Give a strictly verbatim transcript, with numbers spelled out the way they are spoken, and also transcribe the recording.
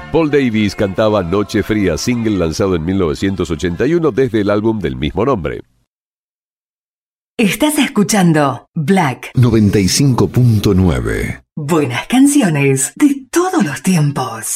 Paul Davis cantaba Noche Fría, single lanzado en mil novecientos ochenta y uno desde el álbum del mismo nombre. Estás escuchando Black noventa y cinco punto nueve. Buenas canciones de todos los tiempos.